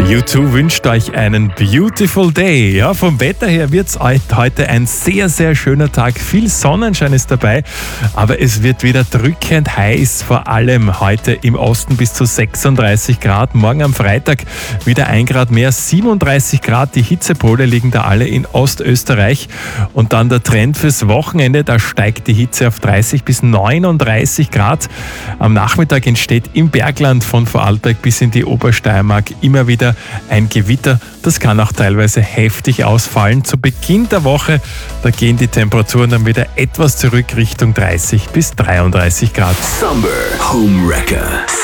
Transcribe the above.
U2 wünscht euch einen beautiful day. Ja, vom Wetter her wird es heute ein sehr, sehr schöner Tag. Viel Sonnenschein ist dabei, aber es wird wieder drückend heiß, vor allem heute im Osten bis zu 36 Grad. Morgen am Freitag wieder 1 Grad mehr, 37 Grad. Die Hitzepole liegen da alle in Ostösterreich. Und dann der Trend fürs Wochenende, da steigt die Hitze auf 30 bis 39 Grad. Am Nachmittag entsteht im Bergland von Vorarlberg bis in die Obersteiermark immer wieder ein Gewitter. Das kann auch teilweise heftig ausfallen. Zu Beginn der Woche, da gehen die Temperaturen dann wieder etwas zurück Richtung 30 bis 33 Grad. Summer Home Wrecker.